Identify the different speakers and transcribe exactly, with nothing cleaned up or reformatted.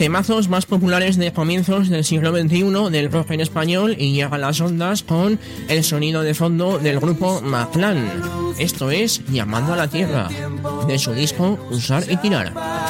Speaker 1: temazos más populares de comienzos del siglo veintiuno del rock en español y llega a las ondas con el sonido de fondo del grupo Maclán. Esto es Llamando a la Tierra, de su disco Usar y Tirar.